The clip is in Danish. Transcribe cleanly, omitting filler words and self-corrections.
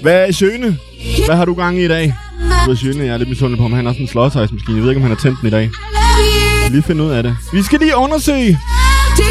Hvad er Sjøne? Hvad har du gang i dag? Du er Sjøne, jeg er lidt misundelig på ham. Han har sådan en slåsejsmaskine. Jeg ved ikke, om han har tændt den i dag. Lige finde ud af det. Vi skal lige undersøge